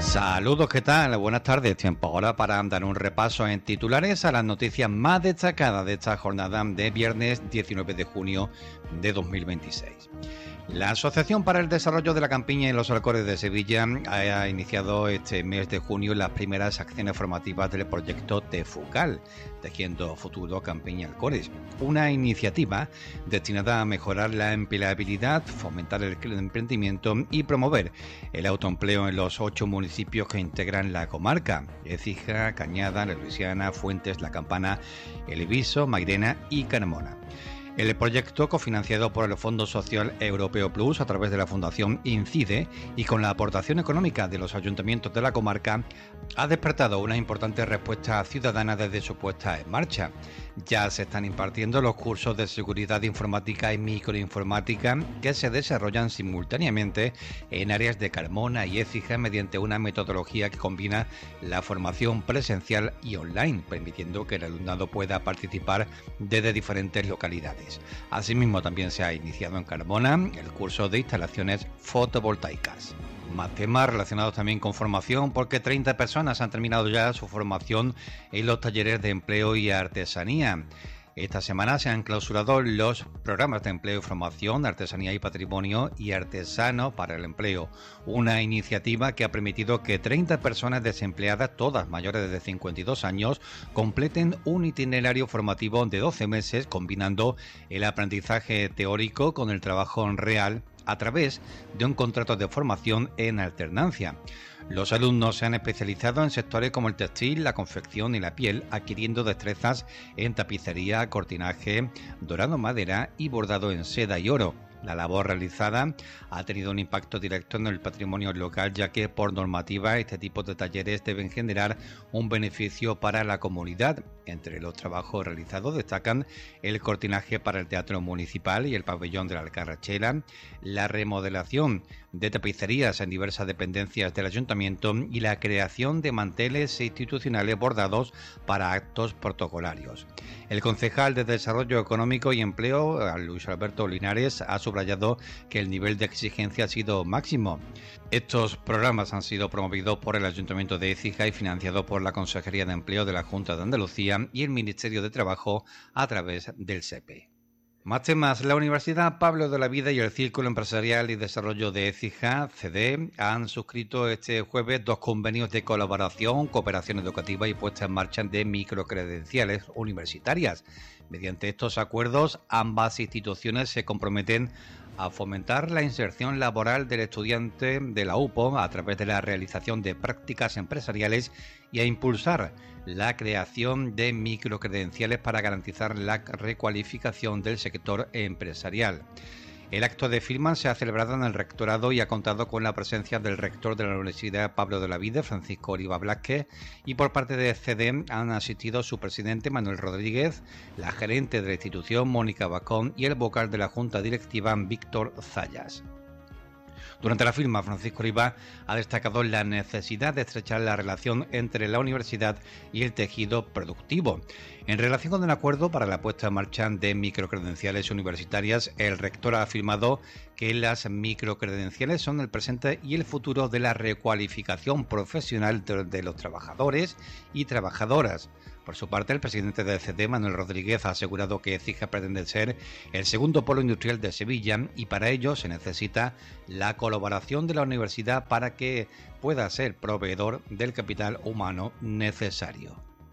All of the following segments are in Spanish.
Saludos, ¿qué tal? Buenas tardes. Tiempo ahora para dar un repaso en titulares a las noticias más destacadas de esta jornada de viernes 19 de junio de 2026. La Asociación para el Desarrollo de la Campiña y los Alcores de Sevilla ha iniciado este mes de junio las primeras acciones formativas del proyecto TEFUCAL, Tejiendo Futuro Campiña Alcores, una iniciativa destinada a mejorar la empleabilidad, fomentar el emprendimiento y promover el autoempleo en los 8 municipios que integran la comarca: Écija, Cañada, La Luisiana, Fuentes, La Campana, El Ibiso, Mairena y Carmona. El proyecto, cofinanciado por el Fondo Social Europeo Plus a través de la Fundación INCIDE y con la aportación económica de los ayuntamientos de la comarca, ha despertado una importante respuesta ciudadana desde su puesta en marcha. Ya se están impartiendo los cursos de seguridad informática y microinformática que se desarrollan simultáneamente en áreas de Carmona y Écija mediante una metodología que combina la formación presencial y online, permitiendo que el alumnado pueda participar desde diferentes localidades. Asimismo, también se ha iniciado en Carmona el curso de instalaciones fotovoltaicas. Más temas relacionados también con formación, porque 30 personas han terminado ya su formación en los talleres de empleo y artesanía. Esta semana se han clausurado los programas de empleo y formación, artesanía y patrimonio y artesano para el empleo, una iniciativa que ha permitido que 30 personas desempleadas, todas mayores de 52 años, completen un itinerario formativo de 12 meses, combinando el aprendizaje teórico con el trabajo real a través de un contrato de formación en alternancia. Los alumnos se han especializado en sectores como el textil, la confección y la piel, adquiriendo destrezas en tapicería, cortinaje, dorado madera y bordado en seda y oro. La labor realizada ha tenido un impacto directo en el patrimonio local, ya que por normativa este tipo de talleres deben generar un beneficio para la comunidad. Entre los trabajos realizados destacan el cortinaje para el Teatro Municipal y el Pabellón de la Alcarrachera, la remodelación de tapicerías en diversas dependencias del Ayuntamiento y la creación de manteles institucionales bordados para actos protocolarios. El concejal de Desarrollo Económico y Empleo, Luis Alberto Linares, ha subrayado que el nivel de exigencia ha sido máximo. Estos programas han sido promovidos por el Ayuntamiento de Écija y financiados por la Consejería de Empleo de la Junta de Andalucía y el Ministerio de Trabajo a través del SEPE. Más temas. La Universidad Pablo de Olavide y el Círculo Empresarial y Desarrollo de Écija, CD, han suscrito este jueves 2 convenios de colaboración, cooperación educativa y puesta en marcha de microcredenciales universitarias. Mediante estos acuerdos, ambas instituciones se comprometen a fomentar la inserción laboral del estudiante de la UPO a través de la realización de prácticas empresariales y a impulsar la creación de microcredenciales para garantizar la recualificación del sector empresarial. El acto de firma se ha celebrado en el rectorado y ha contado con la presencia del rector de la Universidad Pablo de Olavide, Francisco Oliva Blázquez, y por parte de CD han asistido su presidente Manuel Rodríguez, la gerente de la institución Mónica Bacón y el vocal de la Junta Directiva Víctor Zayas. Durante la firma, Francisco Oliva ha destacado la necesidad de estrechar la relación entre la universidad y el tejido productivo. En relación con el acuerdo para la puesta en marcha de microcredenciales universitarias, el rector ha afirmado que las microcredenciales son el presente y el futuro de la recualificación profesional de los trabajadores y trabajadoras. Por su parte, el presidente del CD, Manuel Rodríguez, ha asegurado que Écija pretende ser el segundo polo industrial de Sevilla y para ello se necesita la colaboración de la universidad para que pueda ser proveedor del capital humano necesario.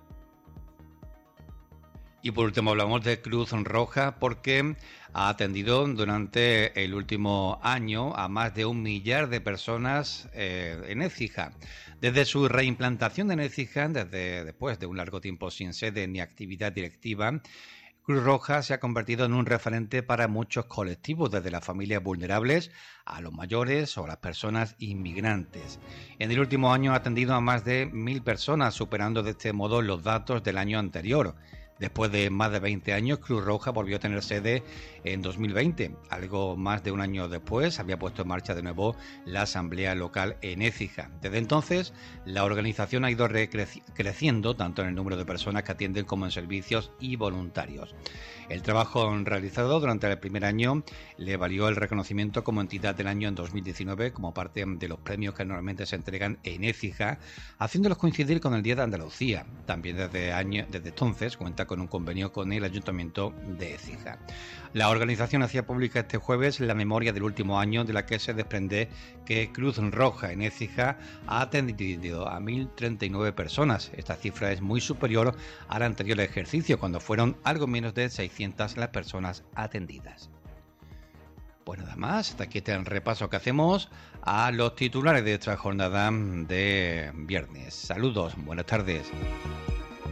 Y por último hablamos de Cruz Roja, porque ha atendido durante el último año a más de 1 millar de personas en Écija. Desde su reimplantación en Écija, después de un largo tiempo sin sede ni actividad directiva, Cruz Roja se ha convertido en un referente para muchos colectivos, desde las familias vulnerables a los mayores o las personas inmigrantes. En el último año ha atendido a más de 1.000 personas, superando de este modo los datos del año anterior. Después de más de 20 años, Cruz Roja volvió a tener sede en 2020. Algo más de un año después, había puesto en marcha de nuevo la asamblea local en Écija. Desde entonces, la organización ha ido creciendo tanto en el número de personas que atienden como en servicios y voluntarios. El trabajo realizado durante el primer año le valió el reconocimiento como entidad del año en 2019 como parte de los premios que normalmente se entregan en Écija, haciéndolos coincidir con el Día de Andalucía. También desde entonces cuenta con un convenio con el Ayuntamiento de Écija. La organización hacía pública este jueves la memoria del último año, de la que se desprende que Cruz Roja en Écija ha atendido a 1.039 personas. Esta cifra es muy superior al anterior ejercicio, cuando fueron algo menos de 600 las personas atendidas. Pues nada más, hasta aquí está el repaso que hacemos a los titulares de esta jornada de viernes. Saludos, buenas tardes.